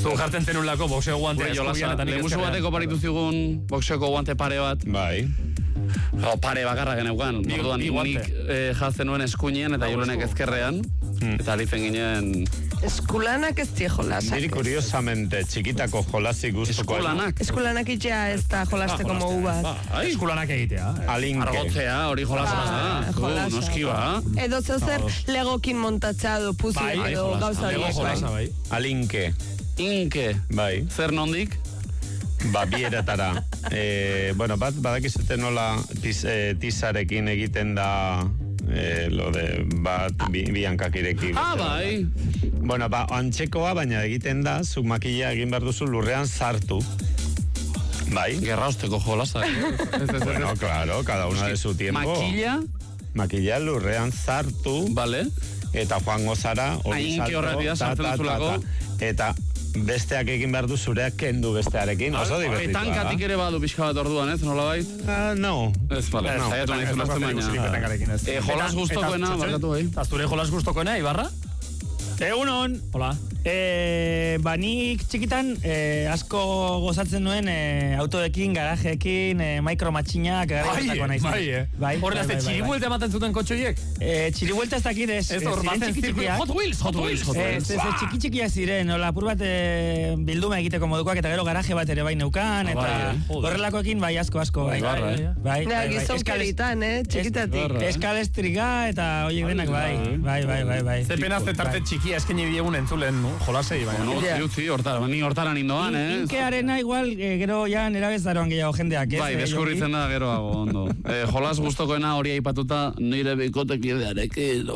Zu jartzen zenulako boxeo guantea eskubian eta nik lehenguzu bateko paritu zigun boxeoko guante pare bat. Bai. Pare bakarra geneukan. Orduan nik jazten nuen eskuinean eta Julenek ezkerrean. Eta alitzen ginen... Eskulanak ez die jolasak. Niri kuriosamente, txikitako jolasik guztoko. Eskulanak itea ez da jolasteko mogu bat. Eskulanak egitea. Alinke. Argotzea, hori jolasa da. Noski ba. Edo zer legokin montatza edo puzi edo gauza horiek. Alinke. Inke. Bai. Zer nondik? Bieretara. Bueno, badakizute nola tizarekin egiten da lo de bat biankak ireki. Bai. Bueno, antzekoa, baina egiten da, zu makilla egin behar duzu lurrean sartu. Bai. Gerrausteko jolasa. Bueno, claro, cada una de su tiempo. Makilla lurrean sartu. Vale. Eta joango zara, hori sartu. Eta besteak egin behar du zureak kendu bestearekin, oso divertitua. Tankatik ere badu pixka bat orduan, ez? Nola bait? No. Ez, bale. Zaiatu nahi zulazten baina. Jolas gustokoena, barkatu bai. Zure jolas gustokoena, Ibarra? Egunon. Hola. Nik txikitan asko gozatzen nuen autoekin, garajeekin, micromatxinak, Bai. Horrela, txiribuelta ematen zuten kotxoiek? Txiribuelta ez dakit ez. Ez hor batzen zirkuiak. Hot Wheels. Txiki-txikiak ziren, apur bat bilduma egiteko modukoak, eta gero garaje bat ere bai neukan, eta horrelakoekin bai asko. Bai. Gizonkerritan, txikitatik. Eskalestriga, eta horiek denak bai. Zepenaz tarte txikia eskeni diegun entzulen, jolasei, baina. Ni hortaran indoan, Inkearena igual, gero ja nerabezaroan gehiago jendeak, ez? Bai, deskurritzen da geroago, ondo. Jolas gustokoena hori aipatuta nire bikotekidearekin.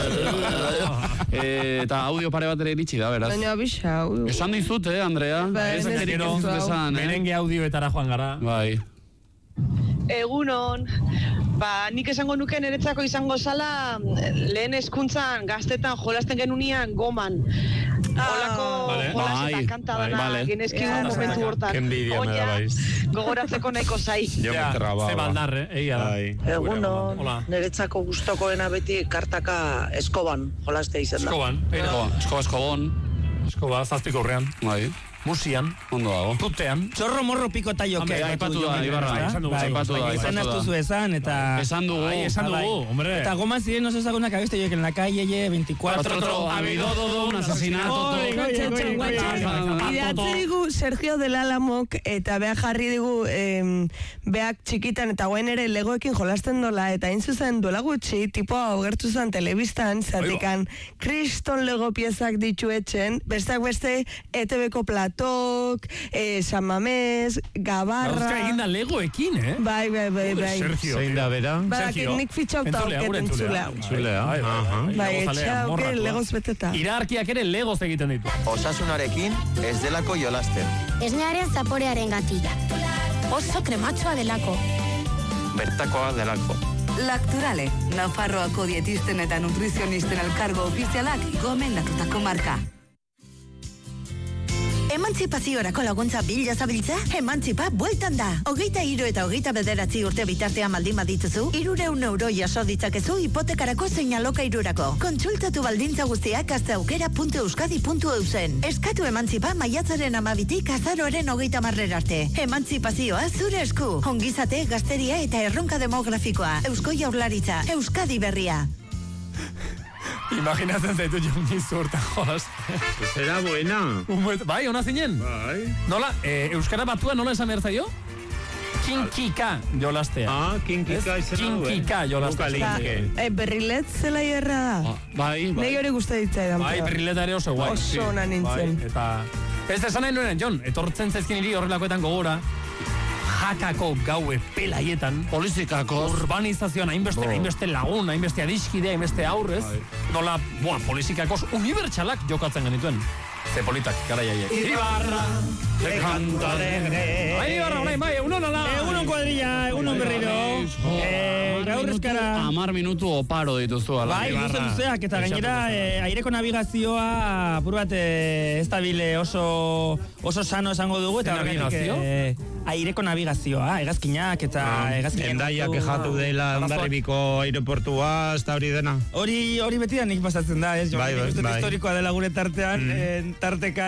Eta audio pare bat ere iritsi da, beraz. Baina bisa, esan dizut, Andrea? Menenge audioetara joan gara. Bai. Egunon, nik esango nuke niretzako izango zala lehen hezkuntzan gaztetan jolasten genunian goman. Olako jolas eta kanta dana genezkigun momentu hortan. Oia, gogoratzeko nahiko zai. Zebaldar, egia da. Egunon, niretzako gustokoena beti kartaka eskoban jolaste izan da. Eskobon. Eskoba, zazpiko horrean. Bai. Musian, ondo dago. Tutean. Zorro morro piko eta joke. Aipatu da, Ibarra. Izan aztuzu esan, eta... Esan dugu, hombre. Eta goma ziren oso ezagunak abeste joek en la calle, 24... Habido un asesinato. Idatze digu Sergio del Alamok, eta beha jarri digu beak txikitan, eta guain ere legoekin jolasten dola, eta hain zuzen duela gutxi, tipoa ogertu zen telebistan, zatikan kriston lego piezak ditu etxen, besteak beste ETV-ko Platok, San Mamés, Gabarra... Euska egin da legoekin, Bai. Sergio. Zein da bera? Barakit nik fitxauta auket entzulea. Bai, etxauke legoz beteta. Iraarkiak ere legoz egiten ditu. Osasunarekin ez delako jolasten. Esnearen zaporearen gatila. Oso krematxoa delako. Bertakoa delako. Lacturale, Nafarroako dietisten eta nutrizionisten elkargo ofizialak gomendatutako marka. Emantzipaziorako laguntza bila zabiltza? Emantzipa bueltan da. 23 eta 29 urte bitartean baldin badituzu, 300 euro jaso ditzakezu hipotekarako zein alokairurako. Kontsultatu baldintza guztiak gazteaukera.euskadi.eusen. Eskatu emantzipa maiatzaren 12tik azaroaren 30 arte. Emantzipazioa zure esku. Ongizate, gazteria eta erronka demografikoa. Eusko Jaurlaritza, Euskadi berria. Imaginatzen zaitu jongi zurtan jolas. Zera buena. Bai, ona zinen? Bai. Nola, Euskara batua nola esan behar zaio? Kinkika jolastea. Kinkika izan duen. Kinkika jolastea. Berrilet zela hierra da. Bai. Nei hori guztia ditzaidan. Bai, berrileta ere oso guai. Oso ona nintzen. Eta... Ez esan nahi nuen, Jon, etortzen zaizkin hiri horrelakoetan gogora. Jakako gaue pelaietan, polizikako urbanizazioan hainbeste lagun, hainbeste adiskidea, hainbeste aurrez, nola, polizikakos unibertsalak jokatzen genituen. Ze politak, gara jaiek. Ibarra, de canto alegre. Ibarra, orain, bai, egunon ala. Egunon kuadrilla, egunon berriro. Gaur eskara... 10 minutu oparo dituztu ala. Bai, luzeak, eta gainera aireko navigazioa apur bat ez dabile oso sano esango dugu, eta horretik aireko navigazioa, hegazkinak eta hegazkinak. Hendaiak ejatu dela Hondarribiko aireportua, ez da hori dena. Hori beti da nik pasatzen da, ez? Bai. Historikoa dela gure tartean, tarteka